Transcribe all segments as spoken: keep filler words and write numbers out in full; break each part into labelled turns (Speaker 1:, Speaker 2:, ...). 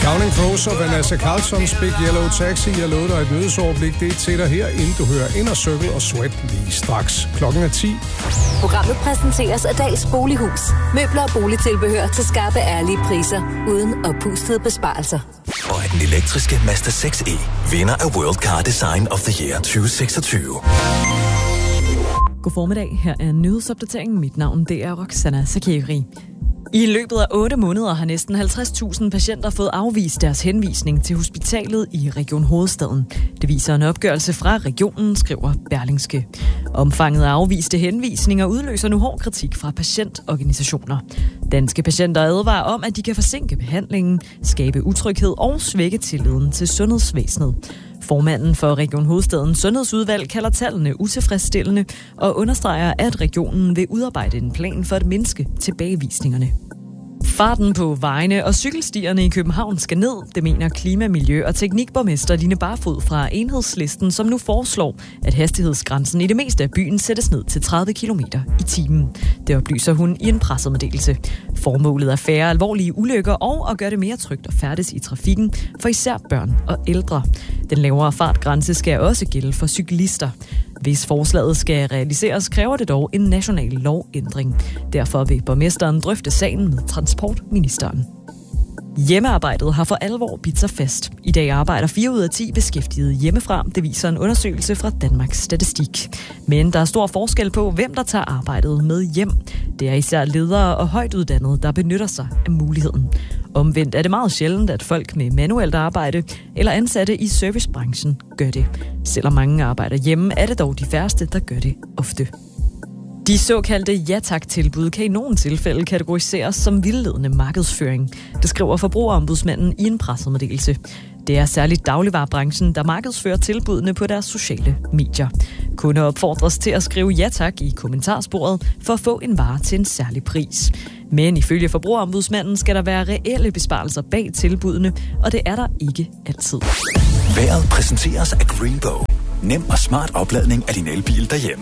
Speaker 1: Counting Crows og Vanessa Carlsons Big Yellow Taxi. Jeg lovede dig et nyhedsoverblik. Det er til dig her, inden du hører Inner Circle og Sweat lige straks. Klokken er ti.
Speaker 2: Programmet præsenteres af Dags Bolighus. Møbler og boligtilbehør til skarpe, ærlige priser, uden oppustede besparelser.
Speaker 3: Og den elektriske Mazda seks E, vinder af World Car Design of the Year tyve seksogtyve.
Speaker 4: God formiddag. Her er nyhedsopdateringen. Mit navn det er Roxana Sakiri. I løbet af otte måneder har næsten halvtreds tusind patienter fået afvist deres henvisning til hospitalet i Region Hovedstaden. Det viser en opgørelse fra regionen, skriver Berlingske. Omfanget af afviste henvisninger udløser nu hård kritik fra patientorganisationer. Danske patienter advarer om, at de kan forsinke behandlingen, skabe utryghed og svække tilliden til sundhedsvæsenet. Formanden for Region Hovedstadens Sundhedsudvalg kalder tallene utilfredsstillende og understreger, at regionen vil udarbejde en plan for at mindske tilbagevisningerne. Farten på vejene og cykelstierne i København skal ned, det mener klima-, miljø- og teknikborgmester Line Barfod fra Enhedslisten, som nu foreslår, at hastighedsgrænsen i det meste af byen sættes ned til tredive kilometer i timen. Det oplyser hun i en pressemeddelelse. Formålet er færre alvorlige ulykker og at gøre det mere trygt at færdes i trafikken for især børn og ældre. Den lavere fartgrænse skal også gælde for cyklister. Hvis forslaget skal realiseres, kræver det dog en national lovændring. Derfor vil borgmesteren drøfte sagen med transportministeren. Hjemmearbejdet har for alvor bidt sig fast. I dag arbejder fire ud af ti beskæftigede hjemmefra. Det viser en undersøgelse fra Danmarks Statistik. Men der er stor forskel på, hvem der tager arbejdet med hjem. Det er især ledere og højt uddannede, der benytter sig af muligheden. Omvendt er det meget sjældent, at folk med manuelt arbejde eller ansatte i servicebranchen gør det. Selvom mange arbejder hjemme, er det dog de færreste, der gør det ofte. De såkaldte ja-tak-tilbud kan i nogle tilfælde kategoriseres som vildledende markedsføring. Det skriver Forbrugerombudsmanden i en pressemeddelelse. Det er særligt dagligvarebranchen, der markedsfører tilbudene på deres sociale medier. Kunder opfordres til at skrive ja-tak i kommentarsporet for at få en vare til en særlig pris. Men ifølge Forbrugerombudsmanden skal der være reelle besparelser bag tilbudene, og det er der ikke altid.
Speaker 3: Vejret præsenteres af Greenbow. Nem og smart opladning af din elbil derhjemme.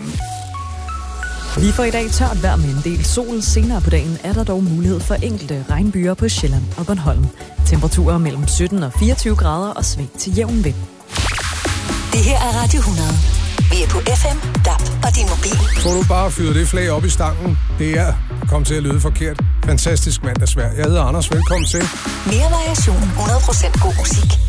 Speaker 4: Vi får i dag tørt vejr med en del sol. Senere på dagen er der dog mulighed for enkelte regnbyger på Sjælland og Bornholm. Temperaturer mellem sytten og fireogtyve grader og svag til jævn vind.
Speaker 2: Det her er Radio hundrede. Vi er på F M, D A B og din mobil.
Speaker 1: Får du bare fyret det flag op i stangen? Det er kom til at lyde forkert. Fantastisk mandagsvejr. Jeg hedder Anders. Velkommen til.
Speaker 2: Mere variation, hundrede procent god musik.